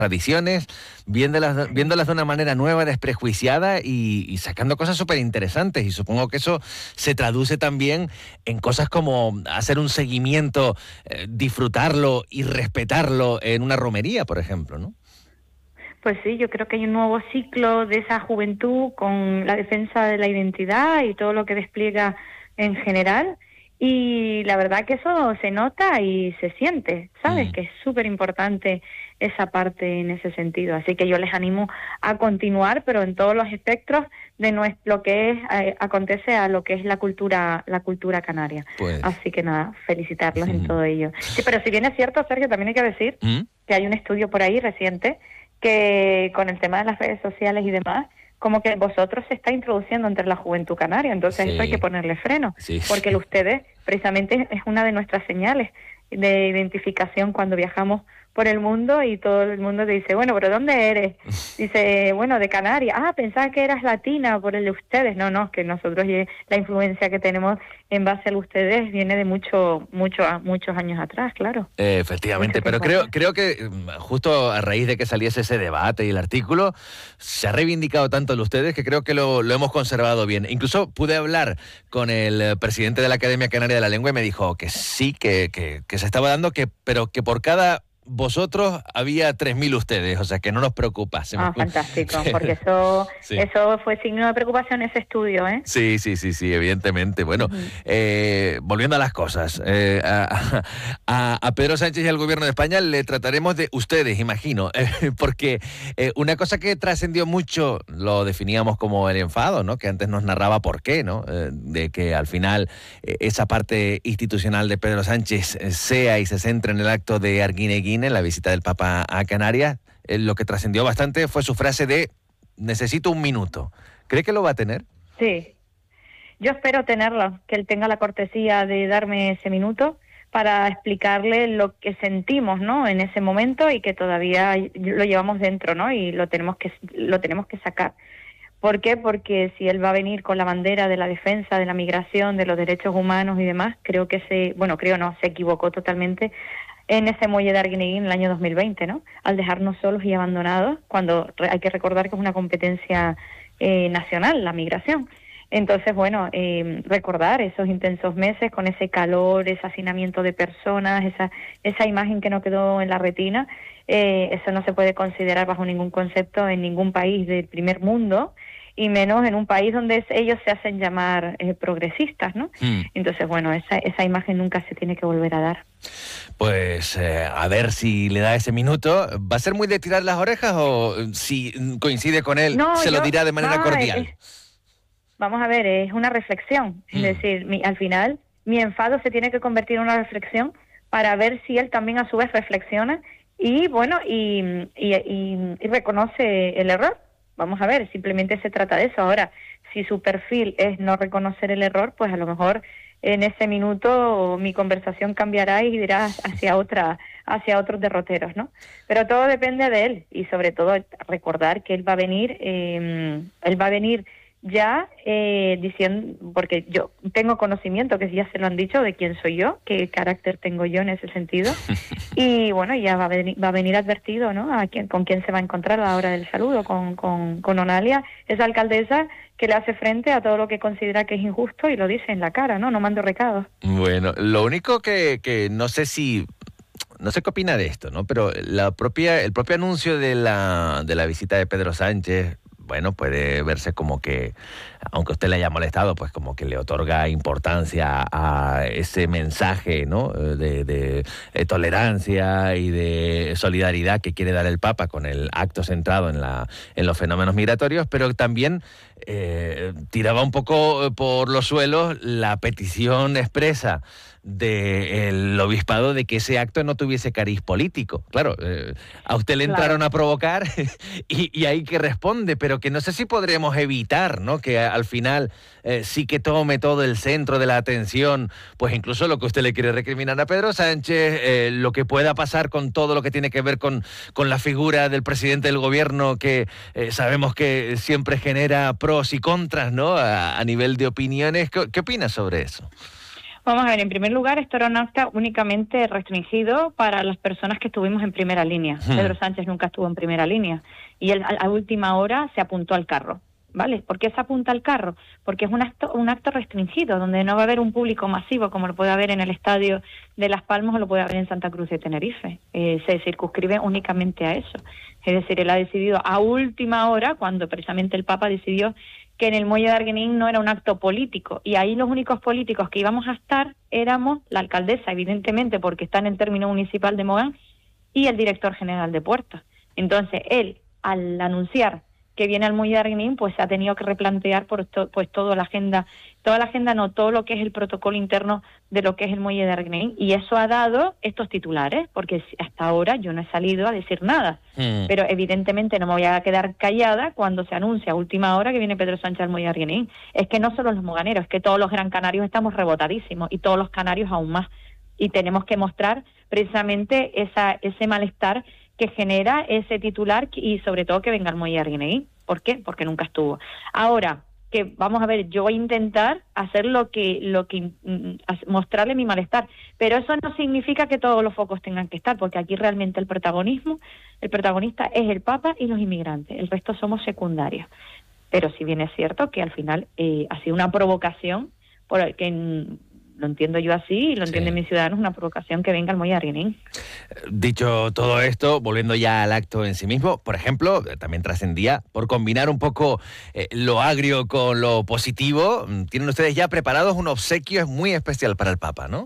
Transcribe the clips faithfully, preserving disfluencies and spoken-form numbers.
tradiciones, viéndolas, viéndolas de una manera nueva, desprejuiciada y, y sacando cosas súper interesantes. Y supongo que eso se traduce también en cosas como hacer un seguimiento, eh, disfrutarlo y respetarlo en una romería, por ejemplo, ¿no? Pues sí, yo creo que hay un nuevo ciclo de esa juventud con la defensa de la identidad y todo lo que despliega en general. Y la verdad que eso se nota y se siente, ¿sabes? Mm. Que es súper importante esa parte en ese sentido. Así que yo les animo a continuar, pero en todos los espectros de nuestro, lo que es eh, acontece a lo que es la cultura la cultura canaria. Pues. Así que nada, felicitarlos mm. en todo ello. Sí, pero si bien es cierto, Sergio, también hay que decir mm. que hay un estudio por ahí reciente que con el tema de las redes sociales y demás, como que vosotros se está introduciendo entre la juventud canaria, entonces sí. Eso hay que ponerle freno, sí. Porque el ustedes precisamente es una de nuestras señales de identificación cuando viajamos por el mundo y todo el mundo te dice, bueno, ¿pero dónde eres? Dice, bueno, de Canarias. Ah, pensaba que eras latina por el de ustedes. No, no, que nosotros la influencia que tenemos en base al ustedes viene de mucho, mucho, muchos años atrás, claro. Eh, efectivamente, pero creo, creo que justo a raíz de que saliese ese debate y el artículo, se ha reivindicado tanto el ustedes que creo que lo, lo hemos conservado bien. Incluso pude hablar con el presidente de la Academia Canaria de la Lengua y me dijo que sí, que, que, que se estaba dando, que, pero que por cada vosotros había tres mil ustedes, o sea que no nos preocupa. Ah, fantástico, porque eso sí. Eso fue signo de preocupación ese estudio, ¿eh? Sí, sí, sí, sí, evidentemente. Bueno, uh-huh. eh, volviendo a las cosas, eh, a, a, a Pedro Sánchez y al Gobierno de España le trataremos de ustedes, imagino, eh, porque eh, una cosa que trascendió mucho, lo definíamos como el enfado, ¿no? Que antes nos narraba por qué, ¿no? Eh, de que al final eh, esa parte institucional de Pedro Sánchez eh, sea y se centre en el acto de Arguineguín, en la visita del Papa a Canarias, eh, lo que trascendió bastante fue su frase de necesito un minuto. ¿Cree que lo va a tener? Sí, yo espero tenerlo, que él tenga la cortesía de darme ese minuto para explicarle lo que sentimos, ¿no? En ese momento y que todavía lo llevamos dentro, ¿no? Y lo tenemos que lo tenemos que sacar. ¿Por qué? Porque si él va a venir con la bandera de la defensa, de la migración, de los derechos humanos y demás, creo que se, bueno, creo no, se equivocó totalmente en ese muelle de Arguineguín en el año dos mil veinte, ¿no? Al dejarnos solos y abandonados, cuando hay que recordar que es una competencia eh, nacional, la migración. Entonces, bueno, eh, recordar esos intensos meses con ese calor, ese hacinamiento de personas, esa esa imagen que no quedó en la retina, eh, eso no se puede considerar bajo ningún concepto en ningún país del primer mundo, y menos en un país donde ellos se hacen llamar eh, progresistas, ¿no? Mm. Entonces, bueno, esa esa imagen nunca se tiene que volver a dar. Pues eh, a ver si le da ese minuto. ¿Va a ser muy de tirar las orejas o si coincide con él, no, se yo, lo dirá de manera no, cordial? Es, vamos a ver, es una reflexión. Mm. Es decir, mi, al final, mi enfado se tiene que convertir en una reflexión para ver si él también a su vez reflexiona y, bueno, y, y, y, y reconoce el error. Vamos a ver, simplemente se trata de eso. Ahora, si su perfil es no reconocer el error, pues a lo mejor en ese minuto mi conversación cambiará y irá hacia otra, hacia otros derroteros, ¿no? Pero todo depende de él y sobre todo recordar que él va a venir, eh, él va a venir ya eh, diciendo, porque yo tengo conocimiento, que ya se lo han dicho, de quién soy yo, qué carácter tengo yo en ese sentido, y bueno, ya va a venir, va a venir advertido, ¿no? A quién, con quién se va a encontrar a la hora del saludo, con, con, con Onalia, esa alcaldesa que le hace frente a todo lo que considera que es injusto y lo dice en la cara, ¿no? No mando recados. Bueno, lo único que, que no sé si... No sé qué opina de esto, ¿no? Pero la propia, el propio anuncio de la, de la visita de Pedro Sánchez, bueno, puede verse como que, aunque a usted le haya molestado, pues como que le otorga importancia a ese mensaje, ¿no? De, de, de tolerancia y de solidaridad que quiere dar el Papa con el acto centrado en, la, en los fenómenos migratorios, pero también eh, tiraba un poco por los suelos la petición expresa del obispado de que ese acto no tuviese cariz político. Claro, eh, a usted le entraron claro. a provocar y, y ahí que responde, pero que no sé si podremos evitar, ¿no? Que al final eh, sí que tome todo el centro de la atención, pues incluso lo que usted le quiere recriminar a Pedro Sánchez, eh, lo que pueda pasar con todo lo que tiene que ver con, con la figura del presidente del gobierno, que eh, sabemos que siempre genera pros y contras, ¿no? A, a nivel de opiniones. ¿Qué, qué opinas sobre eso? Vamos a ver, en primer lugar, esto era un acta únicamente restringido para las personas que estuvimos en primera línea. Hmm. Pedro Sánchez nunca estuvo en primera línea y él a, a última hora se apuntó al carro, ¿vale? ¿Por qué se apunta al carro? Porque es un acto, un acto restringido, donde no va a haber un público masivo como lo puede haber en el estadio de Las Palmas o lo puede haber en Santa Cruz de Tenerife. Eh, se circunscribe únicamente a eso. Es decir, él ha decidido a última hora, cuando precisamente el Papa decidió que en el muelle de Arguineguín no era un acto político, y ahí los únicos políticos que íbamos a estar éramos la alcaldesa, evidentemente, porque está en el término municipal de Mogán, y el director general de Puertos. Entonces, él, al anunciar que viene al muelle de Arguineguín, pues se ha tenido que replantear por to, pues toda la agenda, toda la agenda no, todo lo que es el protocolo interno de lo que es el muelle de Arguineguín, y eso ha dado estos titulares, porque hasta ahora yo no he salido a decir nada, mm. pero evidentemente no me voy a quedar callada cuando se anuncia a última hora que viene Pedro Sánchez al muelle de Arguineguín. Es que no solo los moganeros, es que todos los gran canarios estamos rebotadísimos, y todos los canarios aún más, y tenemos que mostrar precisamente esa ese malestar que genera ese titular y sobre todo que venga al muelle de Arguineguín. ¿Por qué? Porque nunca estuvo. Ahora, que vamos a ver, yo voy a intentar hacer lo que, lo que mm, mostrarle mi malestar, pero eso no significa que todos los focos tengan que estar, porque aquí realmente el protagonismo, el protagonista es el Papa y los inmigrantes, el resto somos secundarios. Pero si bien es cierto que al final eh, ha sido una provocación, por el que lo entiendo yo así y lo entienden sí. mis ciudadanos, una provocación que venga al muelle de Arguineguín. Dicho todo esto, volviendo ya al acto en sí mismo, por ejemplo, también trascendía, por combinar un poco eh, lo agrio con lo positivo, tienen ustedes ya preparados un obsequio muy especial para el Papa, ¿no?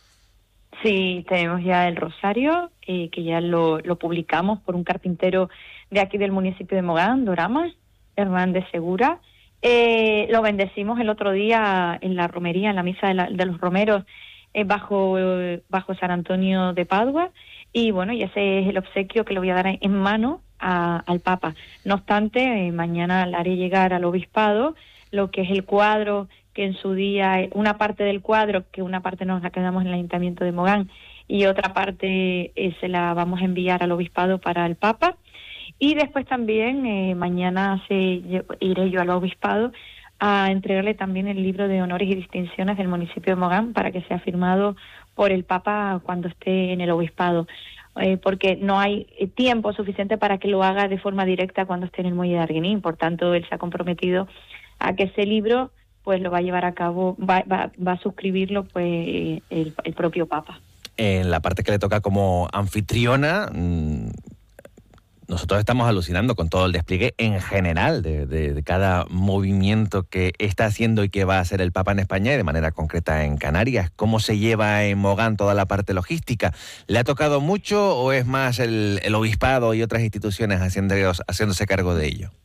Sí, tenemos ya el rosario, eh, que ya lo, lo publicamos por un carpintero de aquí del municipio de Mogán, Doramas, Hernández Segura. Eh, lo bendecimos el otro día en la romería, en la misa de, la, de los romeros, eh, bajo, eh, bajo San Antonio de Padua, y bueno, y ese es el obsequio que le voy a dar en mano a, al Papa. No obstante, eh, mañana le haré llegar al obispado lo que es el cuadro, que en su día, una parte del cuadro, que una parte nos la quedamos en el Ayuntamiento de Mogán, y otra parte eh, se la vamos a enviar al obispado para el Papa. Y después también, eh, mañana se, iré yo al obispado a entregarle también el libro de honores y distinciones del municipio de Mogán para que sea firmado por el Papa cuando esté en el obispado, eh, porque no hay tiempo suficiente para que lo haga de forma directa cuando esté en el muelle de Arguineguín. Por tanto, él se ha comprometido a que ese libro pues lo va a llevar a cabo, va, va, va a suscribirlo pues el, el propio Papa. En la parte que le toca como anfitriona, mmm... nosotros estamos alucinando con todo el despliegue en general de, de, de cada movimiento que está haciendo y que va a hacer el Papa en España y de manera concreta en Canarias. ¿Cómo se lleva en Mogán toda la parte logística? ¿Le ha tocado mucho o es más el, el obispado y otras instituciones haciendo, haciéndose cargo de ello?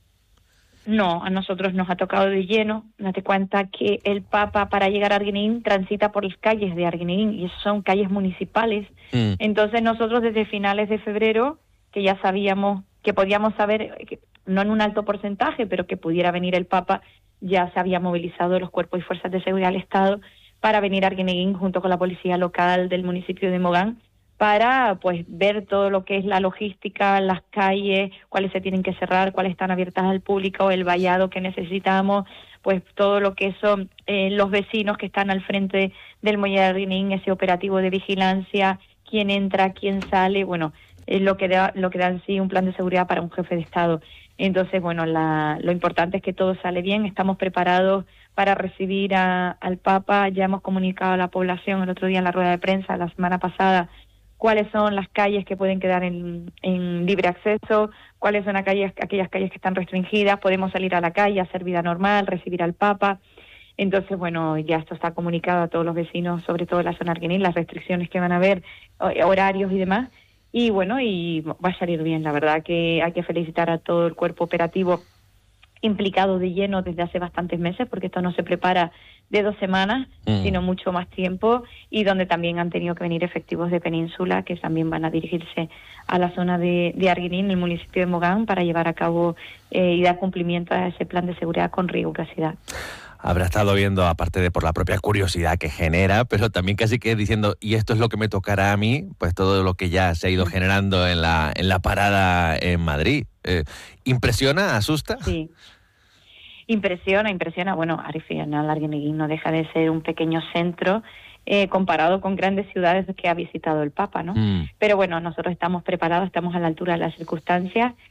No, a nosotros nos ha tocado de lleno. Date cuenta que el Papa para llegar a Arguineguín transita por las calles de Arguineguín y son calles municipales. Mm. Entonces nosotros desde finales de febrero, que ya sabíamos, que podíamos saber, que no en un alto porcentaje, pero que pudiera venir el Papa, ya se había movilizado los cuerpos y fuerzas de seguridad del Estado para venir a Arguineguín junto con la policía local del municipio de Mogán para pues ver todo lo que es la logística, las calles, cuáles se tienen que cerrar, cuáles están abiertas al público, el vallado que necesitamos, pues todo lo que son eh, los vecinos que están al frente del muelle de Arguineguín, ese operativo de vigilancia, quién entra, quién sale, bueno, es lo que da lo que da en sí un plan de seguridad para un jefe de Estado. Entonces, bueno, la, lo importante es que todo sale bien, estamos preparados para recibir a, al Papa, ya hemos comunicado a la población el otro día en la rueda de prensa, la semana pasada, cuáles son las calles que pueden quedar en, en libre acceso, cuáles son aquellas, aquellas calles que están restringidas, podemos salir a la calle, hacer vida normal, recibir al Papa. Entonces, bueno, ya esto está comunicado a todos los vecinos, sobre todo en la zona Arguineguín, las restricciones que van a haber, horarios y demás. Y bueno, y va a salir bien. La verdad que hay que felicitar a todo el cuerpo operativo implicado de lleno desde hace bastantes meses, porque esto no se prepara de dos semanas, mm. sino mucho más tiempo, y donde también han tenido que venir efectivos de Península, que también van a dirigirse a la zona de, de Arguineguín, el municipio de Mogán, para llevar a cabo eh, y dar cumplimiento a ese plan de seguridad con rigurosidad. Habrá estado viendo, aparte de por la propia curiosidad que genera, pero también casi que diciendo, y esto es lo que me tocará a mí, pues todo lo que ya se ha ido generando en la, en la parada en Madrid. Eh, ¿Impresiona? ¿Asusta? Sí. Impresiona, impresiona. Bueno, al final Arguineguín no deja de ser un pequeño centro eh, comparado con grandes ciudades que ha visitado el Papa, ¿no? Mm. Pero bueno, nosotros estamos preparados, estamos a la altura de las circunstancias